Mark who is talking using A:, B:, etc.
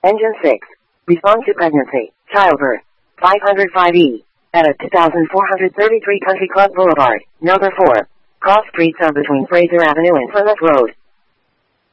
A: Engine 6. Respond to pregnancy, childbirth. 505E. At a 2433 Country Club Boulevard, number 4. Cross streets are between Fraser Avenue and Plymouth Road.